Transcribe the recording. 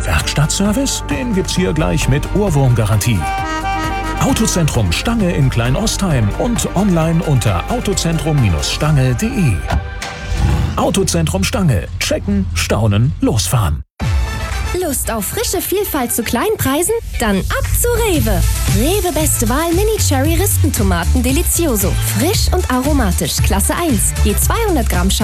Werkstattservice? Den gibt's hier gleich mit Ohrwurmgarantie. Autozentrum Stange in Kleinostheim und online unter autozentrum-stange.de. Autozentrum Stange. Checken, staunen, losfahren. Lust auf frische Vielfalt zu kleinen Preisen? Dann ab zu Rewe. Rewe beste Wahl Mini Cherry Ristentomaten Delicioso. Frisch und aromatisch. Klasse 1. Je 200 Gramm